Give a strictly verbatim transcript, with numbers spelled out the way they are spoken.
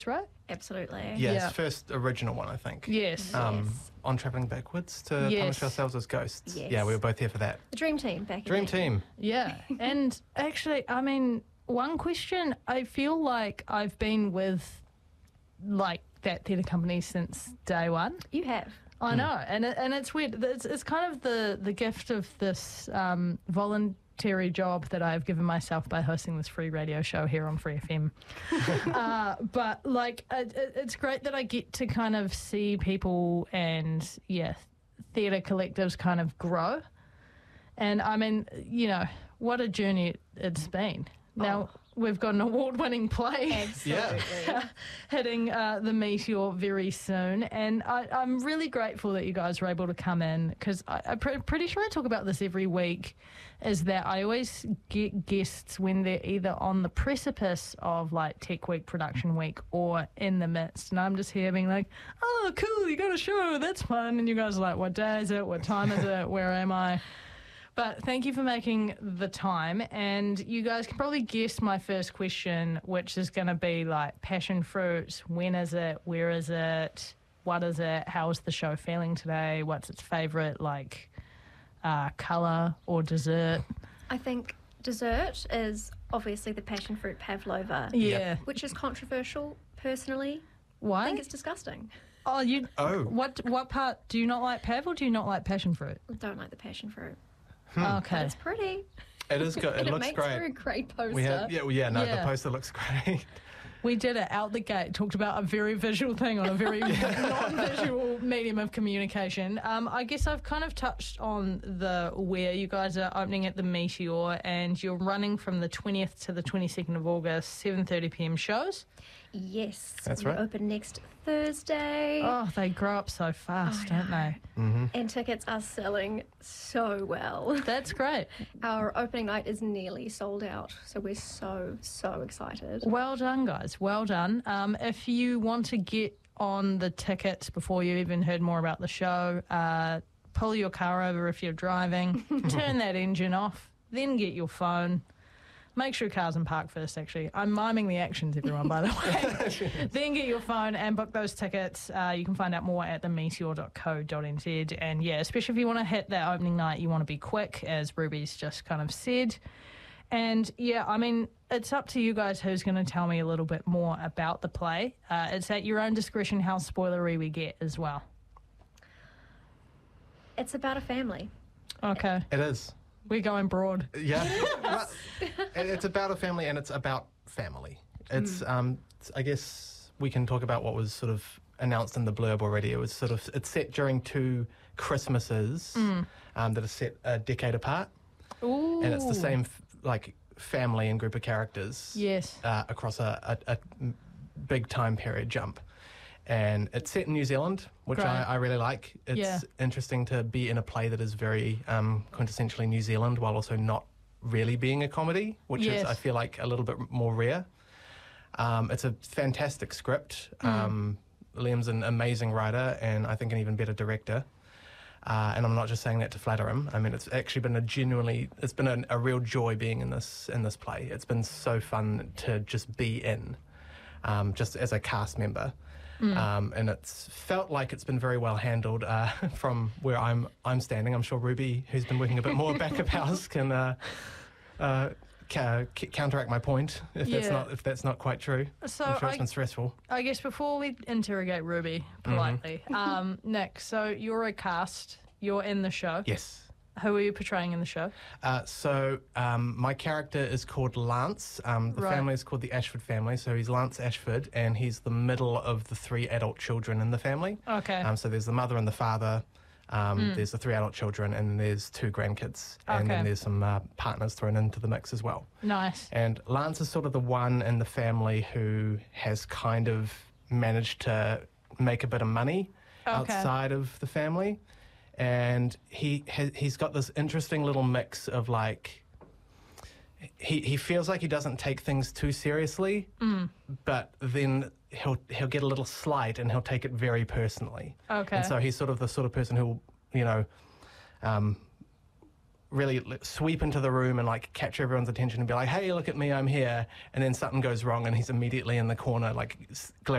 right? Absolutely. Yeah, Yeah. it's first original one, I think. Yes. Um, Yes. On Travelling Backwards to Yes. Punish Ourselves as Ghosts. Yes. Yeah, we were both here for that. The Dream Team back Dream again. Team. Yeah. And actually, I mean, one question, I feel like I've been with, like, that theatre company since day one. You have. I know, and it, and it's weird. It's, it's kind of the, the gift of this um, voluntary job that I've given myself by hosting this free radio show here on Free F M. uh, but like, it, it, it's great that I get to kind of see people and yeah, theatre collectives kind of grow. And I mean, you know, what a journey it's been. Now we've got an award-winning play. Absolutely. hitting uh, the Meteor very soon, and I, I'm really grateful that you guys were able to come in, because I'm pre- pretty sure I talk about this every week, is that I always get guests when they're either on the precipice of like Tech Week, Production Week, or in the midst, and I'm just here being like, oh cool, you got a show, that's fun, and you guys are like, what day is it, what time is it, where am I? But thank you for making the time, and you guys can probably guess my first question, which is going to be like passion fruit. When is it? Where is it? What is it? How is the show feeling today? What's its favourite like uh, colour or dessert? I think dessert is obviously the passion fruit pavlova, Yeah. which is controversial personally. I Why? think it's disgusting. Oh, you. Oh. What? What part do you not like pav, or do you not like passion fruit? I don't like the passion fruit. Oh, okay. But it's pretty. It is good. It and it looks makes great. for a great poster. We have, yeah, well, yeah, no, Yeah. the poster looks great. We did it out the gate, talked about a very visual thing on a very non-visual medium of communication. Um, I guess I've kind of touched on the where you guys are opening at the Meteor, and you're running from the twentieth to the twenty-second of August, seven thirty p.m. shows. Yes. That's we right. open next Thursday. Oh, they grow up so fast, I don't they? And tickets are selling so well. That's great. Our opening night is nearly sold out, so we're so, so excited. Well done, guys. Well done. Um, if you want to get on the tickets before you even heard more about the show, uh, pull your car over if you're driving, turn that engine off, then get your phone. Make sure your car's in park first, actually. I'm miming the actions, everyone, by the way. Then get your phone and book those tickets. Uh, you can find out more at the meteor dot co dot n z. And, yeah, especially if you want to hit that opening night, you want to be quick, as Ruby's just kind of said. And, yeah, I mean, it's up to you guys who's going to tell me a little bit more about the play. Uh, it's at your own discretion how spoilery we get as well. It's about a family. Okay. It is. We're going broad. Yeah. Well, it- it's about a family, and it's about family. It's, um, it's- I guess we can talk about what was sort of announced in the blurb already. It was sort of, it's set during two Christmases um, that are set a decade apart. Ooh. And it's the same, f- like, family and group of characters Yes. uh, across a, a, a big time period jump. And it's set in New Zealand, which Great. I, I really like. It's Yeah. interesting to be in a play that is very um, quintessentially New Zealand while also not really being a comedy, which Yes. is, I feel like, a little bit more rare. Um, it's a fantastic script. Mm. Um, Liam's an amazing writer and I think an even better director. Uh, and I'm not just saying that to flatter him. I mean, it's actually been a genuinely, it's been a, a real joy being in this in this play. It's been so fun to just be in, um, just as a cast member. Um, and it's felt like it's been very well handled uh, from where I'm I'm standing. I'm sure Ruby, who's been working a bit more back of house, can uh, uh, ca- c- counteract my point if that's Yeah. not if that's not quite true. So I'm sure I- it's been stressful. I guess before we interrogate Ruby politely, um, Nick, so you're a cast, you're in the show. Yes. Who are you portraying in the show? Uh, so um, my character is called Lance. Um, the Right. family is called the Ashford family. So he's Lance Ashford, and he's the middle of the three adult children in the family. Okay. Um, so there's the mother and the father. Um, There's the three adult children, and then there's two grandkids, and Okay. then there's some uh, partners thrown into the mix as well. Nice. And Lance is sort of the one in the family who has kind of managed to make a bit of money Okay. outside of the family. And he ha- he's got this interesting little mix of like, he, he feels like he doesn't take things too seriously, but then he'll he'll get a little slight and he'll take it very personally. Okay. And so he's sort of the sort of person who, you know, um, really l- sweep into the room and like capture everyone's attention and be like, hey, look at me, I'm here. And then something goes wrong and he's immediately in the corner, like s- glaring